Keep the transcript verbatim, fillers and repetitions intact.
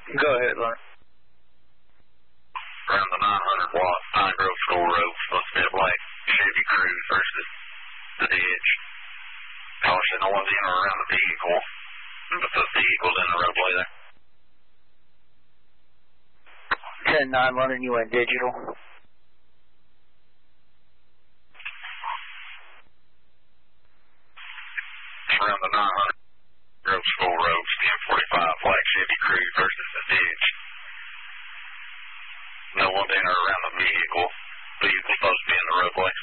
Go ahead, Leonard. Around the nine hundred watt Pine Grove School Road, supposed to be a black Chevy Cruze versus the ditch. Caution, no one's in or around the vehicle, but the vehicle's in the roadway there. ten nine, Leonard, you went digital. Around the nine hundred Grove School Road, ten forty-five, black Chevy Cruze versus the ditch. No one in or around the vehicle. Vehicle's supposed to be in the roadway.